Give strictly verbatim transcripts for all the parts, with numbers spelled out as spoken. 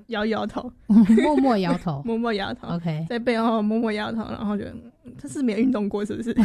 摇摇头， 默默摇头， 默默摇头 ，OK， 在背后默默摇头，然后就他是没有运动过是不是？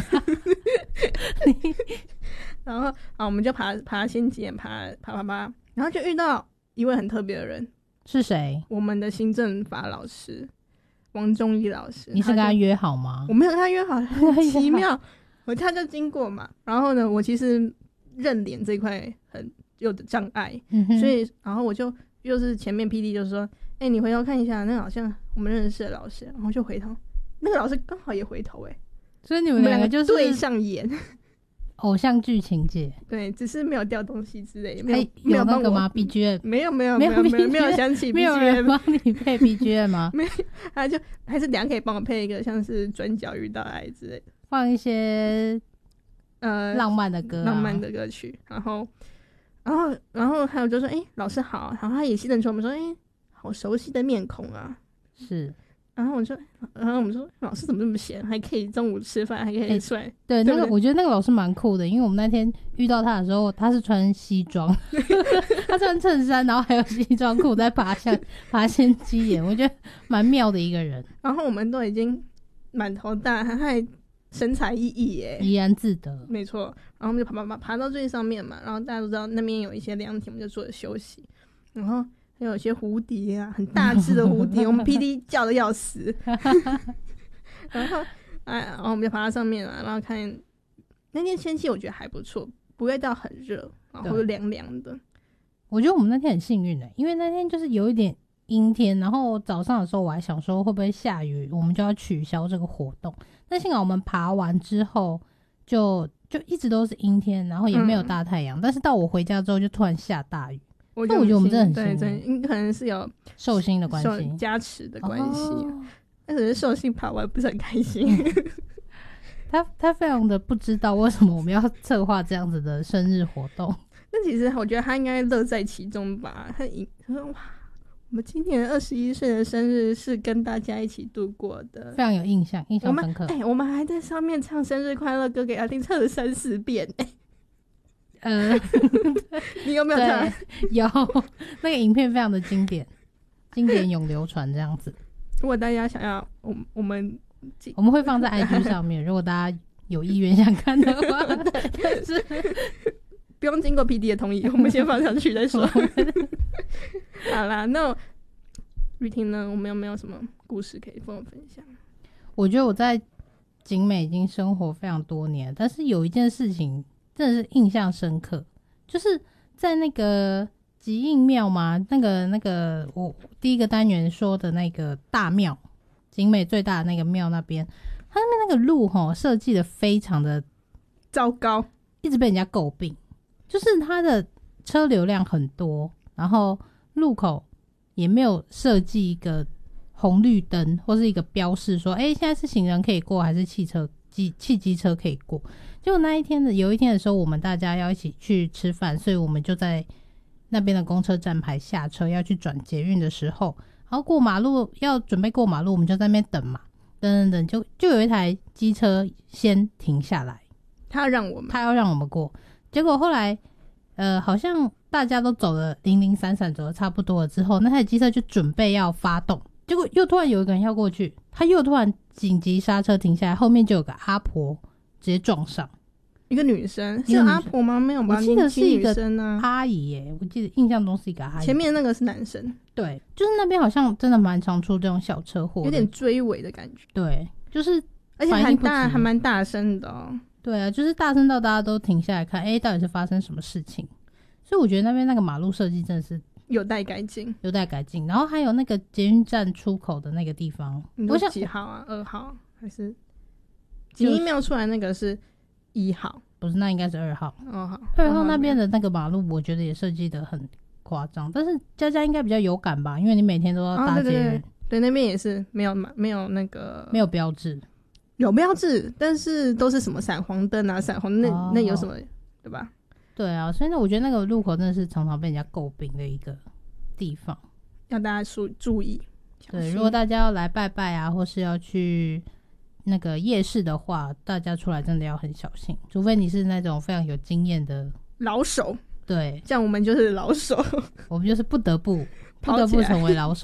然后啊，我们就爬爬仙几眼，爬爬爬爬，然后就遇到一位很特别的人， 是谁？ 我们的行政法老师王忠义老师。 你是跟他约好吗？ 我没有跟他约好，很奇妙。我他就经过嘛，然后呢，我其实认脸这一块很有的障碍、嗯，所以然后我就又是前面 P D 就说，哎、欸，你回头看一下，那个好像我们认识的老师，然后就回头，那个老师刚好也回头、欸，哎， 所以你们两个就是对上眼， 偶像剧情节， 对，只是没有掉东西之类的，没有没有那个吗 ？B G M 没有没有没有没有没有想起 B G M， 没有人帮你配 B G M 吗？ 没有，他就还是等一下可以帮我配一个像是转角遇到爱之类的， 放一些呃浪漫的歌、啊， 浪漫的歌曲，然后然后然后还有就说，哎、欸，老师好，然后他也认出我们说，哎、欸，好熟悉的面孔啊， 是。 然后我说，然后我们说，老师怎么这么闲，还可以中午吃饭，还可以睡、欸。 对， 对那个我觉得那个老师蛮酷的，因为我们那天遇到他的时候，他是穿西装，他穿衬衫，然后还有西装裤在爬下爬仙鸡眼，我觉得蛮妙的一个人。 然后我们都已经满头大汗，他还神采奕奕耶， 怡然自得。 没错。然后我们就爬爬爬爬到最上面嘛，然后大家都知道那边有一些凉亭，我们就坐着休息，然后。还有一些蝴蝶啊，很大只的蝴蝶，我们 P D 叫的要死。然后，哎，然后我们就爬到上面了，然后看那天天气，我觉得还不错，不会到很热，然后又凉凉的。 我觉得我们那天很幸运的、欸，因为那天就是有一点阴天，然后早上的时候我还想说会不会下雨，我们就要取消这个活动。但幸好我们爬完之后就就一直都是阴天，然后也没有大太阳、嗯，但是到我回家之后就突然下大雨。 我觉得我们真的很幸运，对，可能是有寿星的关系， 加持的关系。 哦、 但是寿星爬完不是很开心， 他他非常的不知道为什么我们要策划这样子的生日活动。 但其实我觉得他应该乐在其中吧。他他说哇，我们今年二十一岁的生日是跟大家一起度过的， 非常有印象，印象深刻。 哎、欸，我们还在上面唱生日快乐歌给阿丁，唱了三四遍。哎、欸。 呃， 你有没有看？ 有，那个影片非常的经典，经典永流传这样子。 如果大家想要，我我们我们会放在 I G 上面，如果大家有意愿想看的话，但是不用经过 P D 的同意，我们先放上去再说。好啦，那雨婷呢？我们有没有什么故事可以跟我分享？ 我觉得我在景美已经生活非常多年，但是有一件事情。真的是印象深刻，就是在那个吉应庙嘛，那个那个我第一个单元说的那个大庙，景美最大的那个庙那边，它那边那个路齁设计的非常的糟糕， 一直被人家诟病，就是它的车流量很多，然后路口也没有设计一个红绿灯或是一个标示说，哎、欸，现在是行人可以过还是汽车机汽机车可以过。结果那一天的有一天的时候，我们大家要一起去吃饭，所以我们就在那边的公车站牌下车，要去转捷运的时候，然后过马路要准备过马路，我们就在那边等嘛，等等等，就就有一台机车先停下来， 他要让我们， 他要让我们过。结果后来，呃，好像大家都走了零零散散，走的差不多了之后，那台机车就准备要发动，结果又突然有一个人要过去，他又突然紧急刹车停下来，后面就有个阿婆直接撞上。 一个女生是阿婆吗？没有吧， 我记得是一个啊阿姨耶，我记得印象中是一个阿姨。 前面那个是男生， 对，就是那边好像真的蛮常出这种小车祸， 有点追尾的感觉。 对，就是而且还大，还蛮大声的哦。 对啊，就是大声到大家都停下来看，哎、欸，到底是发生什么事情？所以我觉得那边那个马路设计真的是有待改进， 有待改进。然后还有那个捷运站出口的那个地方， 我想几号啊？二号还是？吉应庙出来那个是一号， 不是，那应该是二号。 哦，好， 二号那边的那个马路，我觉得也设计的很夸张，但是佳佳应该比较有感吧，因为你每天都要搭捷运、哦。对对对， 对，那边也是没有没有那个没有标志， 有标志，但是都是什么闪黄灯啊，闪红那、哦、那有什么，对吧？ 对啊，所以呢，我觉得那个路口真的是常常被人家诟病的一个地方， 要大家注意。 对，如果大家要来拜拜啊，或是要去那个夜市的话，大家出来真的要很小心，除非你是那种非常有经验的老手。 对， 像我们就是老手， 我们就是不得不不得不成为老手